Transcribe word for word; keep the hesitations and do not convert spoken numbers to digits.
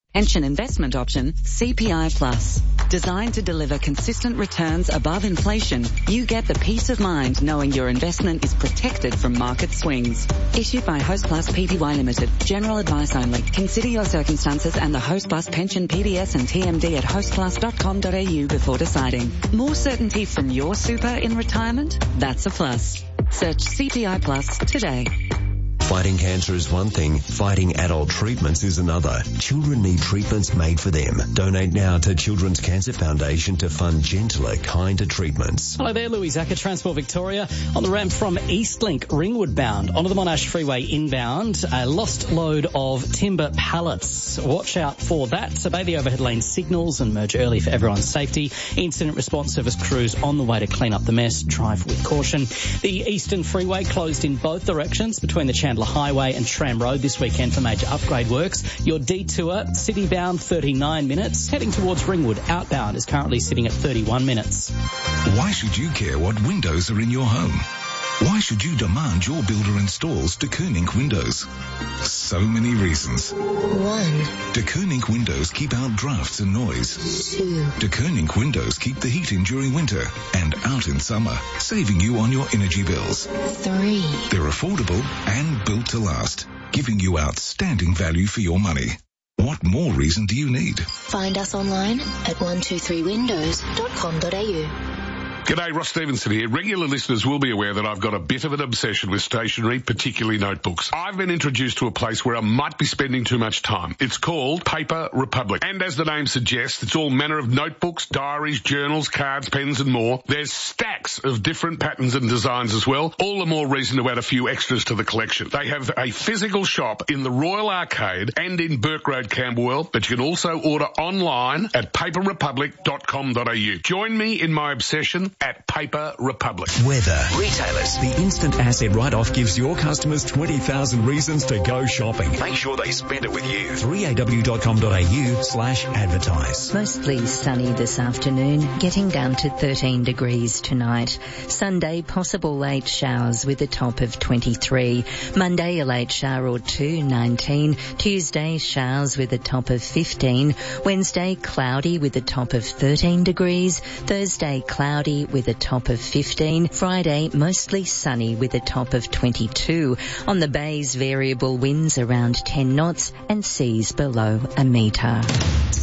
Pension investment option, C P I Plus. Designed to deliver consistent returns above inflation, you get the peace of mind knowing your investment is protected from market swings. Issued by Hostplus Pty Limited. General advice only. Consider your circumstances and the Hostplus Pension P D S and T M D at hostplus dot com dot a u before deciding. More certainty from your super in retirement? That's a plus. Search C P I Plus today. Fighting cancer is one thing, fighting adult treatments is another. Children need treatments made for them. Donate now to Children's Cancer Foundation to fund gentler, kinder treatments. Hello there, Louis Acker, Transport Victoria. On the ramp from Eastlink, Ringwood bound, onto the Monash Freeway inbound, a lost load of timber pallets. Watch out for that. Obey the overhead lane signals and merge early for everyone's safety. Incident response service crews on the way to clean up the mess. Drive with caution. The Eastern Freeway closed in both directions between the Chandler Highway and Tram Road this weekend for major upgrade works. Your detour, city-bound, thirty-nine minutes. Heading towards Ringwood, outbound, is currently sitting at thirty-one minutes. Why should you care what windows are in your home? Why should you demand your builder installs De Koning windows? So many reasons. One. De Koning windows keep out drafts and noise. Two. De Koning windows keep the heat in during winter and out in summer, saving you on your energy bills. Three. They're affordable and built to last, giving you outstanding value for your money. What more reason do you need? Find us online at one two three windows dot com dot a u. G'day, Ross Stevenson here. Regular listeners will be aware that I've got a bit of an obsession with stationery, particularly notebooks. I've been introduced to a place where I might be spending too much time. It's called Paper Republic. And as the name suggests, it's all manner of notebooks, diaries, journals, cards, pens and more. There's stacks of different patterns and designs as well. All the more reason to add a few extras to the collection. They have a physical shop in the Royal Arcade and in Burke Road, Camberwell, but you can also order online at paper republic dot com dot a u. Join me in my obsession at Paper Republic. Weather. Retailers. The instant asset write-off gives your customers twenty thousand reasons to go shopping. Make sure they spend it with you. three a w dot com dot a u slash advertise. Mostly sunny this afternoon, getting down to thirteen degrees tonight. Sunday, possible late showers with a top of twenty-three. Monday, a late shower or two, nineteen. Tuesday, showers with a top of fifteen. Wednesday, cloudy with a top of thirteen degrees. Thursday, cloudy with a top of fifteen. Friday, mostly sunny with a top of twenty-two. On the bays, variable winds around ten knots and seas below a metre.